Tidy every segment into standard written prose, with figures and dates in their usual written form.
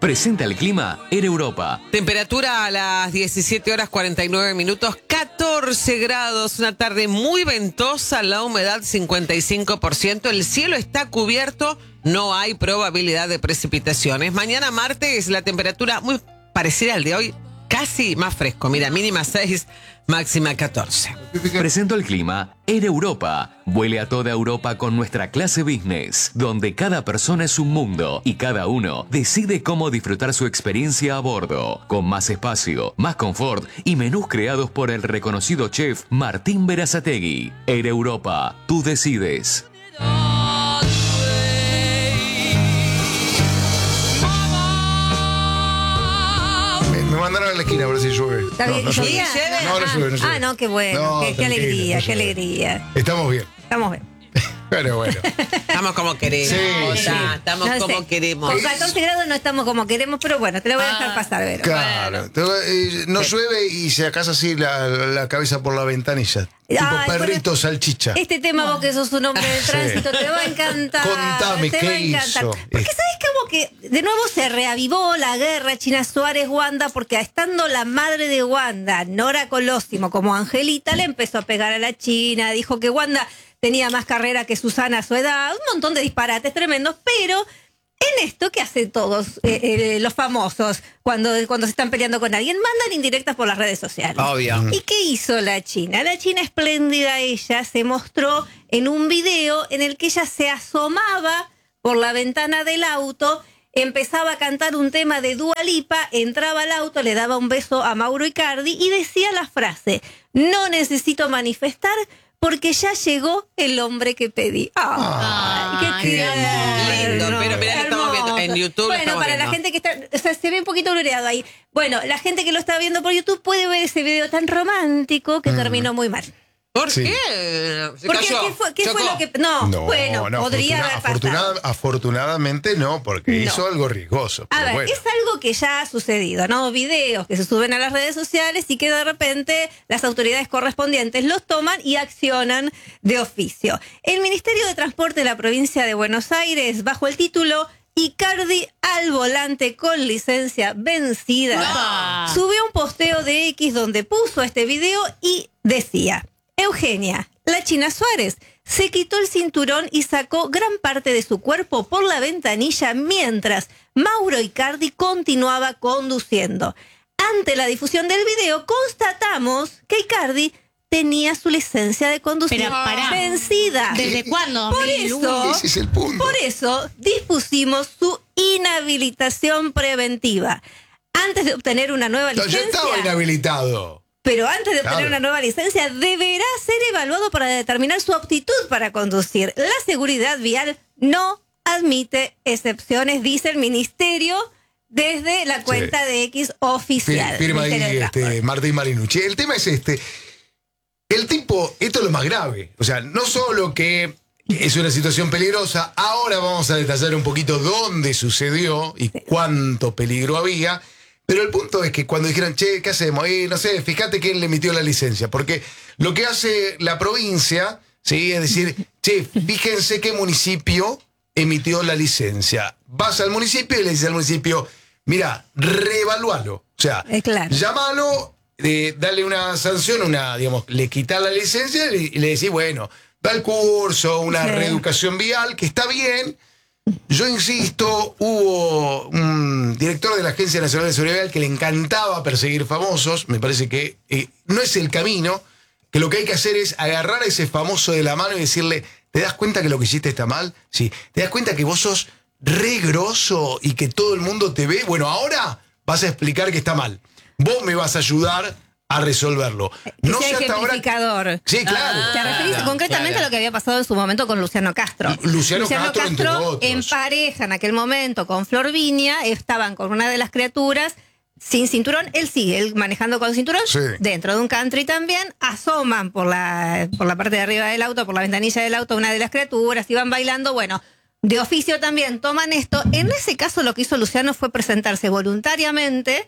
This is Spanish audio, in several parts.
Presenta el clima en Europa. Temperatura a las 17 horas 49 minutos, 14 grados, una tarde muy ventosa, la humedad 55%, el cielo está cubierto, no hay probabilidad de precipitaciones. Mañana martes la temperatura muy parecida al de hoy, casi más fresco, mira, mínima 6, máxima 14. Presento el clima en Europa. Vuele a toda Europa con nuestra clase business, donde cada persona es un mundo y cada uno decide cómo disfrutar su experiencia a bordo, con más espacio, más confort y menús creados por el reconocido chef Martín Berazategui. En Europa, tú decides. Me mandaron a la esquina a ver si llueve. ¿Está bien? No llueve. No llueve. Ah, no, qué bueno. No, qué tranquilo, alegría, no qué llueve. alegría. Estamos bien. Estamos bien. Pero bueno. Estamos como queremos, Sí, estamos No como sé. queremos. Con 14 grados no estamos como queremos, pero bueno, te lo voy a dejar pasar, Vero. Claro. No llueve y se acasa así la cabeza por la ventanilla. Tipo Ay, perrito salchicha. Este tema, vos que sos un hombre de tránsito, te va a encantar. Contame, te ¿qué va a encantar. hizo? Porque sabes como que de nuevo se reavivó la guerra China Suárez-Wanda, porque estando la madre de Wanda, Nora Colosimo, como Angelita, le empezó a pegar a la China, dijo que Wanda tenía más carrera que Susana a su edad, un montón de disparates tremendos, pero en esto que hacen todos los famosos cuando se están peleando con alguien, mandan indirectas por las redes sociales. Obvio. ¿Y qué hizo la China? La China espléndida, ella se mostró en un video en el que ella se asomaba por la ventana del auto, empezaba a cantar un tema de Dua Lipa, entraba al auto, le daba un beso a Mauro Icardi y decía la frase: no necesito manifestar porque ya llegó el hombre que pedí. ¡Ay, qué lindo! Pero mirá que estamos viendo en YouTube. Bueno, para la gente que está, o sea, se ve un poquito blureado ahí. Bueno, la gente que lo está viendo por YouTube puede ver ese video tan romántico que terminó muy mal. ¿Por Sí. qué? Se Porque cayó. ¿qué fue lo que...? No, bueno, podría haber pasado. Afortunadamente no, porque No. hizo algo riesgoso. A pero ver, bueno. es algo que ya ha sucedido, ¿no? Videos que se suben a las redes sociales y que de repente las autoridades correspondientes los toman y accionan de oficio. El Ministerio de Transporte de la provincia de Buenos Aires, bajo el título Icardi al volante con licencia vencida, subió un posteo de X donde puso este video y decía: Eugenia, la China Suárez, se quitó el cinturón y sacó gran parte de su cuerpo por la ventanilla mientras Mauro Icardi continuaba conduciendo. Ante la difusión del video, constatamos que Icardi tenía su licencia de conducir Pero pará. vencida. ¿Desde cuándo? Por 2001. eso, Ese es el punto. por eso dispusimos su inhabilitación preventiva. Antes de obtener una nueva No, licencia... ya estaba inhabilitado. Pero antes de obtener Claro. una nueva licencia, deberá ser evaluado para determinar su aptitud para conducir. La seguridad vial no admite excepciones, dice el ministerio desde la cuenta de X oficial. Firma ahí Ministerio de Transporte. Martín Marinucci. El tema es este. El tipo, esto es lo más grave. O sea, no solo que es una situación peligrosa, ahora vamos a detallar un poquito dónde sucedió y cuánto peligro había. Pero el punto es que cuando dijeron, che, ¿qué hacemos? No sé, fíjate quién le emitió la licencia. Porque lo que hace la provincia, ¿sí? Es decir, che, fíjense qué municipio emitió la licencia. Vas al municipio y le dices al municipio, mira, reevalualo. O sea, Claro. llámalo, dale una sanción, digamos, le quitas la licencia y le decís, bueno, da el curso, una Sí. reeducación vial, que está bien. Yo insisto, hubo un director de la Agencia Nacional de Seguridad Vial que le encantaba perseguir famosos. Me parece que no es el camino, que lo que hay que hacer es agarrar a ese famoso de la mano y decirle, ¿te das cuenta que lo que hiciste está mal? Sí. ¿Te das cuenta que vos sos re grosso y que todo el mundo te ve? Bueno, ahora vas a explicar que está mal. Vos me vas a ayudar a resolverlo. Que sea sé hasta ahora. ejemplificador. Sí, claro. Te referís concretamente a lo que había pasado en su momento con Luciano Castro. Luciano Castro, entre otros. En pareja en aquel momento con Flor Viña, estaban con una de las criaturas sin cinturón. Él sigue, él manejando con cinturón, Sí. dentro de un country también, asoman por la parte de arriba del auto, por la ventanilla del auto, una de las criaturas, iban bailando, bueno, de oficio también toman esto. En ese caso lo que hizo Luciano fue presentarse voluntariamente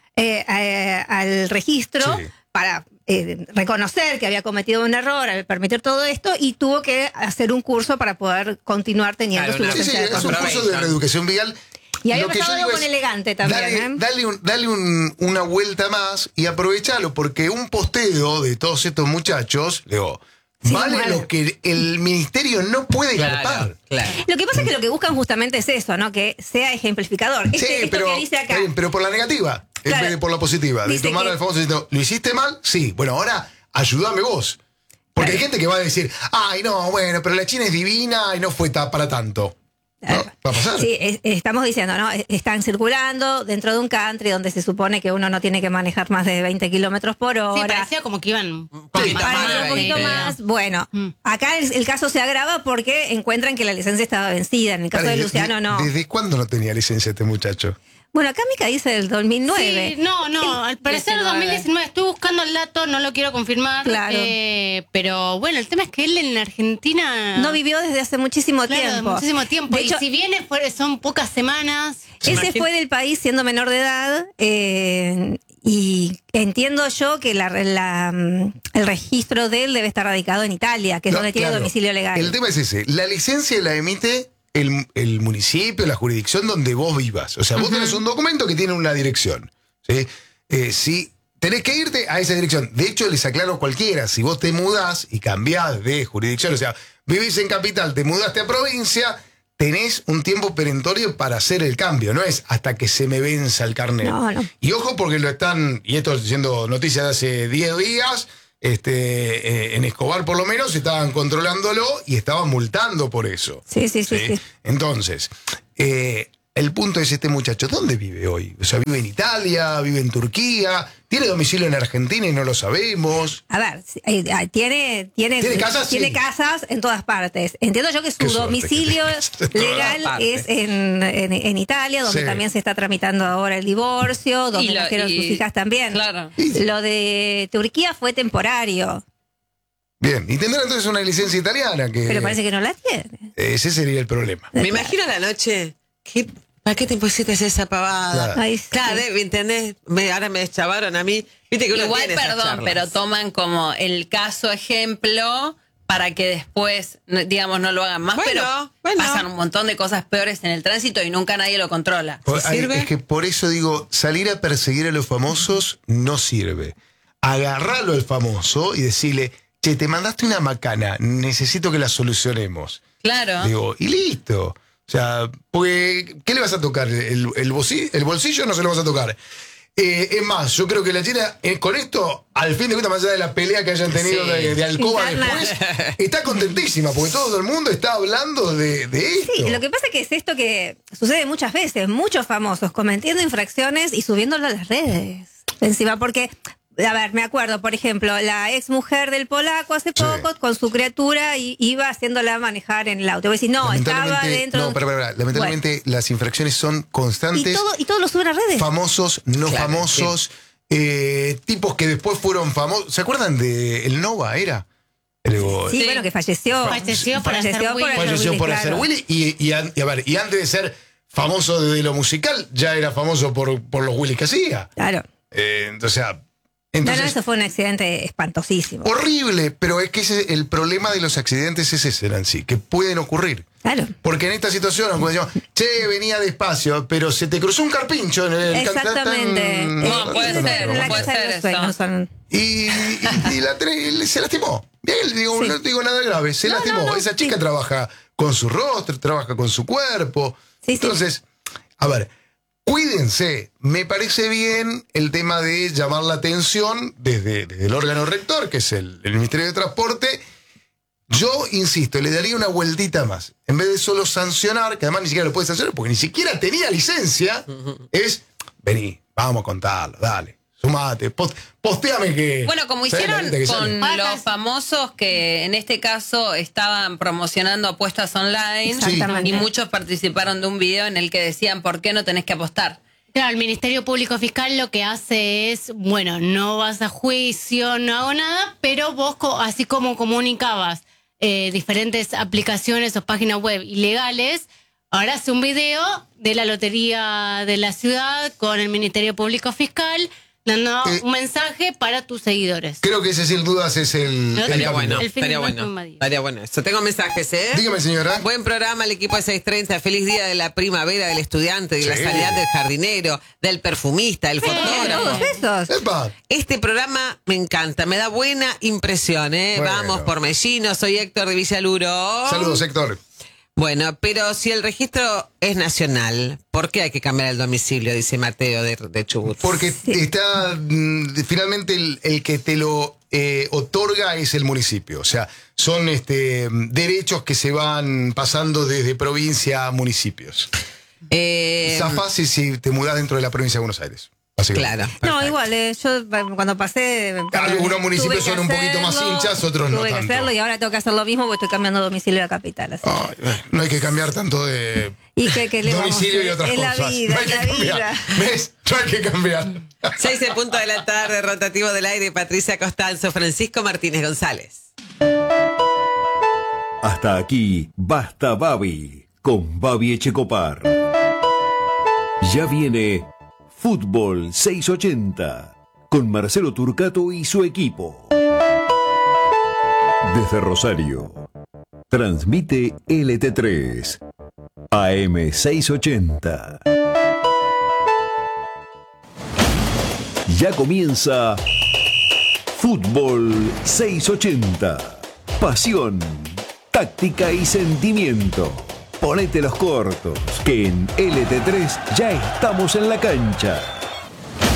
al registro Sí. para reconocer que había cometido un error al permitir todo esto y tuvo que hacer un curso para poder continuar teniendo Claro, su una- Sí, sí, licencia de es un conducir. curso de reeducación vial. Y había lo que pasado yo digo algo con es, elegante también. Dale una vuelta más y aprovechalo, porque un posteo de todos estos muchachos, digo, Sí, vale vale. lo que el ministerio no puede garpar. claro. Lo que pasa es que lo que buscan justamente es eso, ¿no? Que sea ejemplificador. Sí, Esto pero, que dice acá. está bien, pero por la negativa, en Claro. vez de por la positiva. De Dice tomar que- al famoso diciendo, ¿lo hiciste mal? Sí. Bueno, ahora ayúdame vos. Porque hay gente que va a decir, ay, no, bueno, pero la China es divina y no fue para tanto. ¿No? Va a pasar. Sí, estamos diciendo, ¿no? Están circulando dentro de un country donde se supone que uno no tiene que manejar más de 20 kilómetros por Sí, hora. parecía como que iban Un poquito Para más ir de un poquito 20. más. Bueno, acá el caso se agrava porque encuentran que la licencia estaba vencida. En el caso de Luciano, no. ¿Desde cuándo no tenía licencia este muchacho? Bueno, acá Mica dice del 2009. Sí, no, al parecer 19. 2019, estuve buscando el dato, no lo quiero confirmar. Claro. Pero bueno, el tema es que él en Argentina No vivió desde hace muchísimo claro, tiempo. muchísimo tiempo. De Y hecho, si viene son pocas semanas. ese fue del país siendo menor de edad. Y entiendo yo que el registro de él debe estar radicado en Italia, que es No, donde tiene claro. domicilio legal. El tema es ese. La licencia la emite el municipio, la jurisdicción donde vos vivas. O sea, vos tenés un documento que tiene una dirección. ¿Sí? Si tenés que irte a esa dirección. De hecho, les aclaro a cualquiera, si vos te mudás y cambiás de jurisdicción, o sea, vivís en capital, te mudaste a provincia, tenés un tiempo perentorio para hacer el cambio. No es hasta que se me venza el carnet. No. Y ojo porque lo están, y esto siendo noticia de hace 10 días, en Escobar por lo menos estaban controlándolo y estaban multando por eso. Sí. Entonces, el punto es este muchacho, ¿dónde vive hoy? O sea, ¿vive en Italia? ¿Vive en Turquía? ¿Tiene domicilio en Argentina y no lo sabemos? A ver, tiene casas? tiene Sí. casas en todas partes. Entiendo yo que su Qué suerte domicilio que tiene. legal En todas partes. es en Italia, donde Sí. también se está tramitando ahora el divorcio, donde Y lo- nacieron y- sus hijas también. Claro. Lo de Turquía fue temporario, Bien, y tendrá entonces una licencia italiana que... pero parece que no la tiene. Ese sería el problema. Me imagino la noche. ¿Para qué te pusiste esa pavada? Claro. Ay, sí. Claro, ¿me entendés? Ahora me deschavaron a mí. Viste que uno Igual, tiene esas perdón, charlas. pero toman como el caso ejemplo para que después, digamos, no lo hagan más, Bueno. pero pasan un montón de cosas peores en el tránsito y nunca nadie lo controla. ¿Sirve? Es que por eso digo, salir a perseguir a los famosos no sirve. Agarrarlo al famoso y decirle, che, te mandaste una macana, necesito que la solucionemos. Claro. Digo, y listo. O sea, porque, ¿qué le vas a tocar? ¿El bolsillo no se lo vas a tocar? Es más, yo creo que la China, con esto, al fin de cuentas, más allá de la pelea que hayan tenido Sí. de alcoba Interna. después, está contentísima, porque todo el mundo está hablando de esto. Sí, lo que pasa que es esto que sucede muchas veces, muchos famosos cometiendo infracciones y subiéndolo a las redes. Encima, porque, a ver, me acuerdo, por ejemplo, la ex mujer del polaco hace Sí. poco con su criatura y iba haciéndola manejar en el auto. Voy a decir, no, estaba Lamentablemente, dentro no, de un- pero, lamentablemente las infracciones son Bueno, constantes, y todo lo suben a redes. famosos, no Claro, famosos, tipos que después fueron famosos. ¿Se acuerdan de El Nova? Era. Sí, Sí. bueno, que falleció. Falleció por hacer Willy. Falleció por claro. hacer Willy y antes de ser famoso de lo musical, ya era famoso por los Willys que hacía. Claro. Entonces, Eso fue un accidente espantosísimo. horrible, pero es que el problema de los accidentes es ese, Nancy, que pueden ocurrir. Claro. Porque en esta situación, cuando decimos, che, venía despacio, pero se te cruzó un carpincho en el Exactamente. No, puede ser, La puede casa de ser los eso. sueños son- Y se lastimó. Bien, digo, Sí. no te digo nada grave, se lastimó. no, Esa chica sí. trabaja con su rostro, trabaja con su cuerpo. Sí, sí. Entonces, a ver, cuídense. Me parece bien el tema de llamar la atención desde el órgano rector, que es el Ministerio de Transporte. Yo, insisto, le daría una vueltita más. En vez de solo sancionar, que además ni siquiera lo puede sancionar, porque ni siquiera tenía licencia, es, vení, vamos a contarlo, dale, sumate, posteame que... Bueno, como ¿sabés la hicieron gente que con sale? los famosos que en este caso estaban promocionando apuestas online Exactamente. y muchos participaron de un video en el que decían por qué no tenés que apostar. Claro, el Ministerio Público Fiscal lo que hace es, bueno, no vas a juicio, no hago nada, pero vos, así como comunicabas diferentes aplicaciones o páginas web ilegales, ahora hace un video de la Lotería de la Ciudad con el Ministerio Público Fiscal dando un mensaje para tus seguidores. Creo que ese sin dudas es el... No, Estaría el bueno, El fin estaría del bueno. mundo invadido. Estaría bueno eso. Tengo mensajes, ¿eh? Dígame, señora. Buen programa, el equipo de 630. Feliz día de la primavera del estudiante, de la Sí. sanidad del jardinero, del perfumista, del fotógrafo. Todos esos. ¡Epa! Este programa me encanta, me da buena impresión, ¿eh? Bueno. Vamos por Mellino, soy Héctor de Villaluro. Saludos, Héctor. Bueno, pero si el registro es nacional, ¿por qué hay que cambiar el domicilio? Dice Mateo de Chubut. Porque está finalmente el que te lo otorga es el municipio. O sea, son derechos que se van pasando desde provincia a municipios. Zafás si te mudás dentro de la provincia de Buenos Aires. Básicamente. Claro. No, igual, yo cuando pasé... Algunos municipios tuve que son un poquito más hacerlo, hinchas, otros no Tuve que tanto. hacerlo y ahora tengo que hacer lo mismo porque estoy cambiando domicilio de la capital. Así. Ay, no hay que cambiar tanto de ¿Y qué le vamos a domicilio hacer? y otras Es la cosas. vida, no hay es que la cambiar. vida. ¿Ves? No hay que cambiar. 6 en punto de la tarde, rotativo del aire, Patricia Costanzo, Francisco Martínez González. Hasta aquí, Basta Babi, con Babi Echecopar. Ya viene Fútbol 680, con Marcelo Turcato y su equipo. Desde Rosario, transmite LT3, AM 680. Ya comienza Fútbol 680. Pasión, táctica y sentimiento. Ponete los cortos, que en LT3 ya estamos en la cancha.